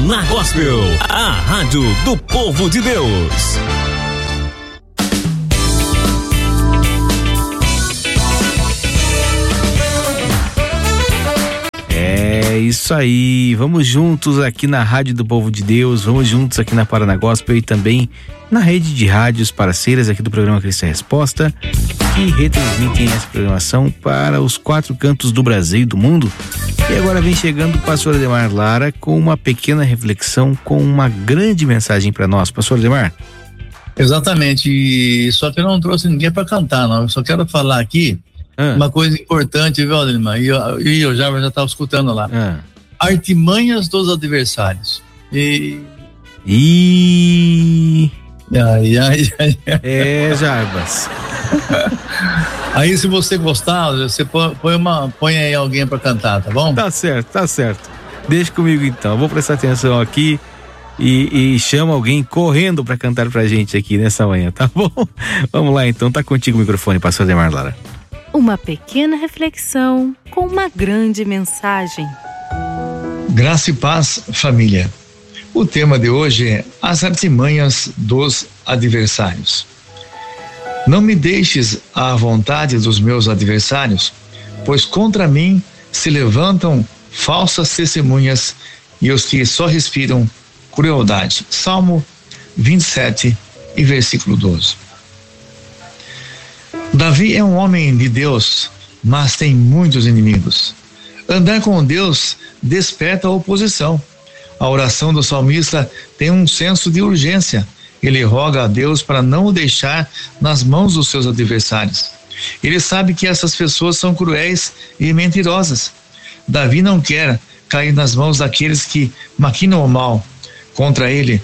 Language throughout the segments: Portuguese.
Paraná Gospel, a rádio do povo de Deus. É isso aí, vamos juntos aqui na Rádio do Povo de Deus, vamos juntos aqui na Paraná Gospel e também na rede de rádios parceiras aqui do programa Cristo é Resposta, que retransmitem essa programação para os 4 cantos do Brasil e do mundo. E agora vem chegando o pastor Ademar Lara com uma pequena reflexão, com uma grande mensagem para nós. Pastor Ademar? Exatamente, só que eu não trouxe ninguém para cantar, não. Eu só quero falar aqui uma coisa importante, viu, Ademar? E eu já estava escutando lá. Artimanhas dos adversários. É, Jarbas. Aí, se você gostar, você põe aí alguém pra cantar, tá bom? Tá certo. Deixa comigo então, eu vou prestar atenção aqui e chama alguém correndo pra cantar pra gente aqui nessa manhã, tá bom? Vamos lá então, tá contigo o microfone, pastor Ademar Lara. Uma pequena reflexão com uma grande mensagem. Graça e paz, família. O tema de hoje é as artimanhas dos adversários. Não me deixes à vontade dos meus adversários, pois contra mim se levantam falsas testemunhas e os que só respiram crueldade. Salmo 27 e versículo 12. Davi é um homem de Deus, mas tem muitos inimigos. Andar com Deus desperta a oposição. A oração do salmista tem um senso de urgência. Ele roga a Deus para não o deixar nas mãos dos seus adversários. Ele sabe que essas pessoas são cruéis e mentirosas. Davi não quer cair nas mãos daqueles que maquinam o mal contra ele,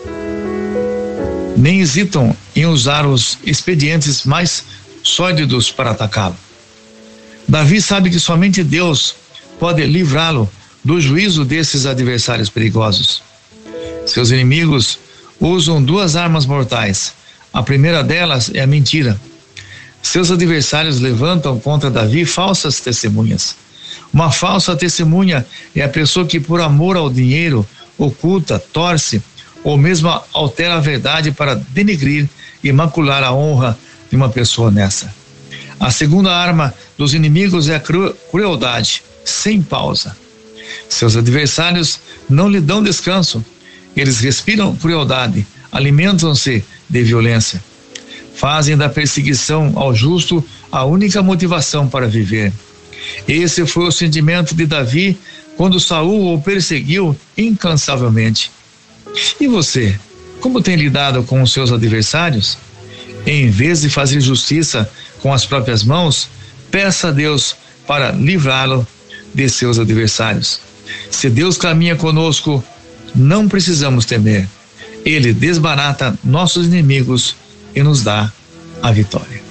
nem hesitam em usar os expedientes mais sórdidos para atacá-lo. Davi sabe que somente Deus pode livrá-lo do juízo desses adversários perigosos. Seus inimigos usam 2 armas mortais. A primeira delas é a mentira. Seus adversários levantam contra Davi falsas testemunhas. Uma falsa testemunha é a pessoa que, por amor ao dinheiro, oculta, torce ou mesmo altera a verdade para denegrir e macular a honra de uma pessoa honesta. A segunda arma dos inimigos é a crueldade, sem pausa. Seus adversários não lhe dão descanso. Eles respiram crueldade, alimentam-se de violência. Fazem da perseguição ao justo a única motivação para viver. Esse foi o sentimento de Davi quando Saul o perseguiu incansavelmente. E você, como tem lidado com os seus adversários? Em vez de fazer justiça com as próprias mãos, peça a Deus para livrá-lo de seus adversários. Se Deus caminha conosco, não precisamos temer. Ele desbarata nossos inimigos e nos dá a vitória.